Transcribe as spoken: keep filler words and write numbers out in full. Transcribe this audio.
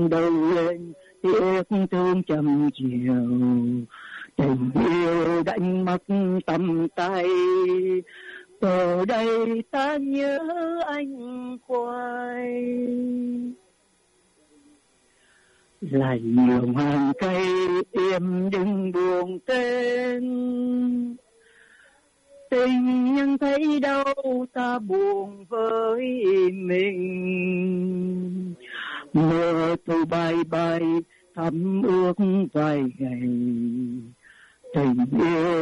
đầu lên tiếc thương trầm chiều, tình yêu đánh mất tầm tay. Ở đây ta nhớ anh khoai, lại nhiều hàng cây em đừng buồn tên. Tình nhân thấy đâu ta buồn với mình. Mưa thu bay bay thấm ướt vài ngày, tình yêu